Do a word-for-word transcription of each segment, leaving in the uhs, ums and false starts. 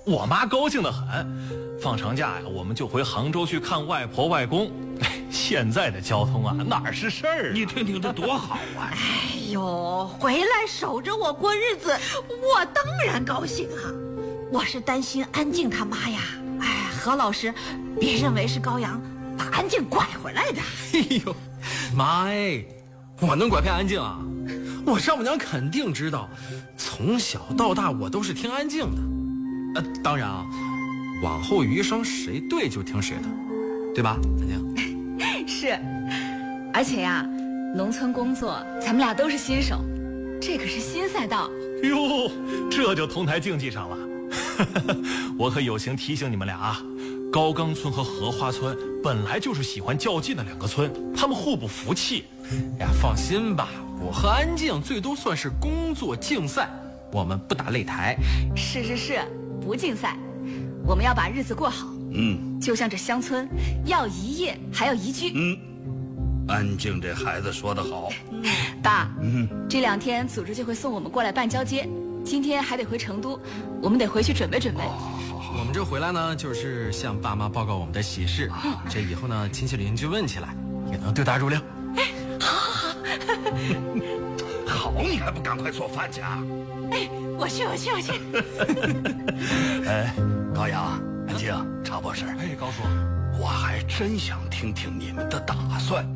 我妈高兴得很。放长假呀，我们就回杭州去看外婆外公。现在的交通啊，哪是事儿、啊？ 你听听这多好啊！ 哎呦，回来守着我过日子，我当然高兴啊！我是担心安静他妈呀。哎，何老师，别认为是高阳把安静拐回来的。 哎呦，妈哎，我能拐骗安静啊？我丈母娘肯定知道，从小到大我都是听安静的。呃，当然啊，往后余生谁对就听谁的，对吧，安静？ 是，而且呀，农村工作咱们俩都是新手，这可是新赛道。 哟，这就同台竞技上了。我可有幸提醒你们俩啊，高冈村和荷花村本来就是喜欢较劲的两个村，他们互不服气。 呀，放心吧，我和安静最多算是工作竞赛，我们不打擂台。 是是是，不竞赛，我们要把日子过好。 嗯， 就像这乡村，要一业还要一居。 嗯，安静这孩子说得好。 爸， 嗯， 这两天组织就会送我们过来办交接，今天还得回成都，我们得回去准备准备。 我们这回来呢，就是向爸妈报告我们的喜事。嗯，这以后呢，亲戚邻居问起来，也能对答如流。 哎，好好好。 好，你还不赶快做饭去啊？ 哎，我去，我去，我去。 哎，高阳。安静，查博士。 哎，高叔， 我还真想听听你们的打算。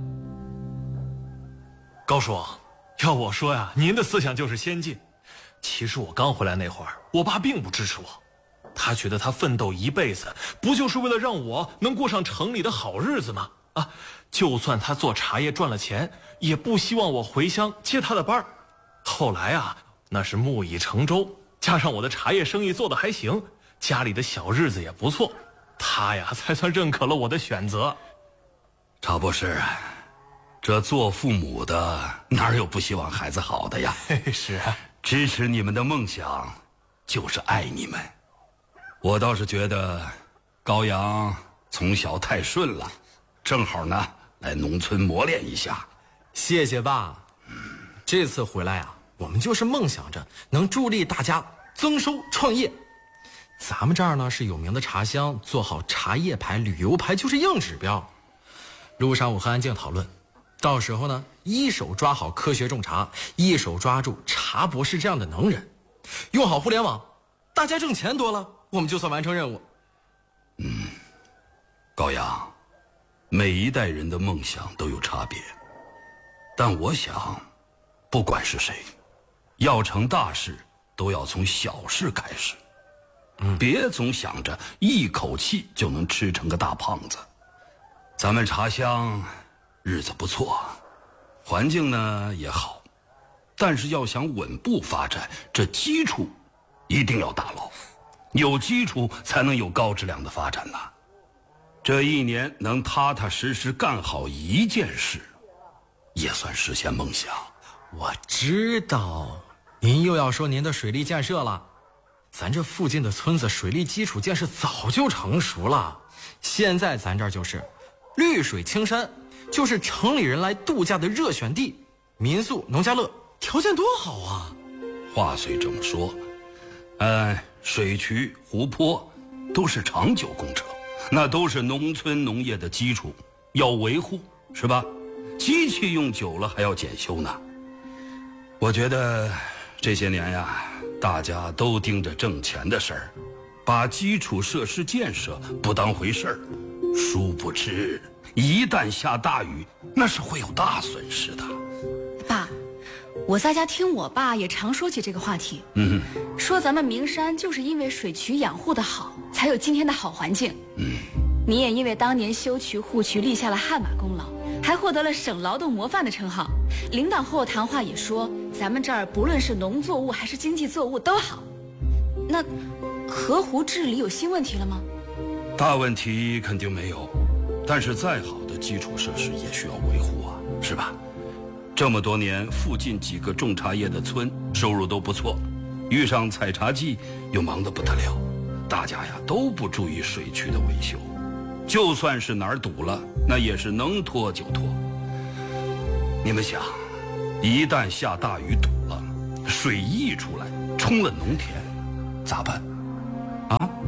高叔，要我说呀，您的思想就是先进。其实我刚回来那会儿，我爸并不支持我，他觉得他奋斗一辈子，不就是为了让我能过上城里的好日子吗？啊，就算他做茶叶赚了钱，也不希望我回乡接他的班儿。后来啊，那是木已成舟，加上我的茶叶生意做得还行，家里的小日子也不错，他呀才算认可了我的选择。 查博士，这做父母的哪有不希望孩子好的呀？ 是啊， 支持你们的梦想就是爱你们。我倒是觉得高阳从小太顺了，正好呢来农村磨练一下。 谢谢爸。这次回来啊，我们就是梦想着能助力大家增收创业。咱们这儿呢是有名的茶乡，做好茶叶牌、旅游牌就是硬指标。路上我和安静讨论，到时候呢，一手抓好科学种茶，一手抓住茶博士这样的能人，用好互联网，大家挣钱多了，我们就算完成任务。 嗯，高阳，每一代人的梦想都有差别，但我想，不管是谁，要成大事，都要从小事开始。嗯，别总想着一口气就能吃成个大胖子。咱们茶乡日子不错，环境呢也好，但是要想稳步发展，这基础一定要打牢，有基础才能有高质量的发展呐。这一年能踏踏实实干好一件事，也算实现梦想。 我知道，您又要说您的水利建设了。咱这附近的村子水利基础建设早就成熟了，现在咱这儿就是绿水青山，就是城里人来度假的热选地，民宿、农家乐条件多好啊！ 话虽这么说，呃，水渠、湖泊都是长久工程，那都是农村农业的基础，要维护，是吧？机器用久了还要检修呢。我觉得这些年呀，大家都盯着挣钱的事儿，把基础设施建设不当回事儿，殊不知一旦下大雨，那是会有大损失的。 爸，我在家听我爸也常说起这个话题。 嗯， 说咱们名山就是因为水渠养护的好，才有今天的好环境。 嗯， 你也因为当年修渠护渠立下了汗马功劳，还获得了省劳动模范的称号。领导和我谈话也说，咱们这儿不论是农作物还是经济作物都好。那河湖治理有新问题了吗？ 大问题肯定没有，但是再好的基础设施也需要维护啊，是吧？这么多年，附近几个种茶叶的村收入都不错，遇上采茶季又忙得不得了，大家呀都不注意水渠的维修，就算是哪儿堵了，那也是能拖就拖。你们想，一旦下大雨堵了，水溢出来冲了农田，咋办？啊？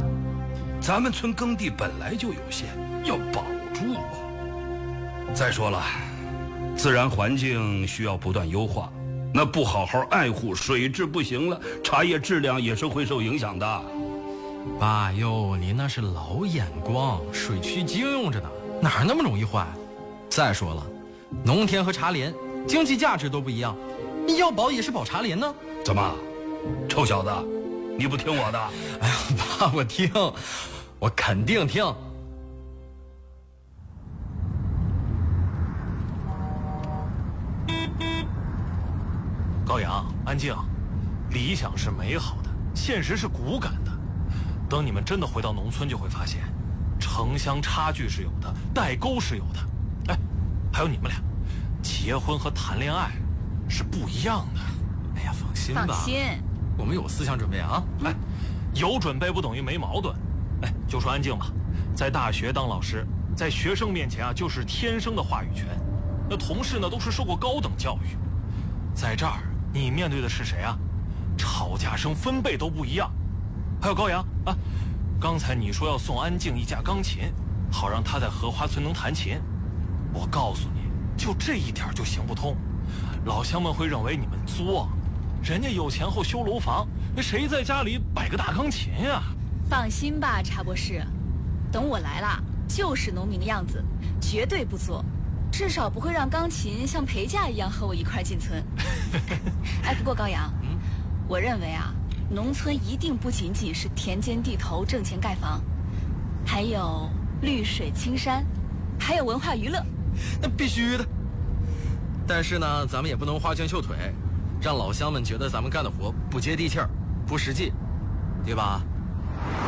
咱们村耕地本来就有限，要保住啊。再说了，自然环境需要不断优化，那不好好爱护，水质不行了，茶叶质量也是会受影响的。 爸哟，您那是老眼光，水区经用着呢，哪那么容易坏？再说了，农田和茶莲经济价值都不一样，你要保也是保茶莲呢。 怎么，臭小子，你不听我的？ 哎呀，爸，我听，我肯定听。 高阳，安静，理想是美好的，现实是骨感的。等你们真的回到农村，就会发现，城乡差距是有的，代沟是有的。哎，还有你们俩，结婚和谈恋爱是不一样的。 哎呀，放心吧， 放心， 我们有思想准备啊。 哎，有准备不等于没矛盾。哎，就说安静吧，在大学当老师，在学生面前啊，就是天生的话语权。那同事呢，都是受过高等教育，在这儿你面对的是谁啊？吵架声分贝都不一样。还有高阳啊，刚才你说要送安静一架钢琴，好让她在荷花村能弹琴。我告诉你，就这一点就行不通。老乡们会认为你们作，人家有钱后修楼房，谁在家里摆个大钢琴呀？ 放心吧，查博士，等我来了，就是农民的样子，绝对不作，至少不会让钢琴像陪嫁一样和我一块进村。哎，不过高阳，嗯，我认为啊。农村一定不仅仅是田间地头挣钱盖房，还有绿水青山，还有文化娱乐。 那必须的。但是呢，咱们也不能花拳绣腿，让老乡们觉得咱们干的活不接地气儿、不实际，对吧？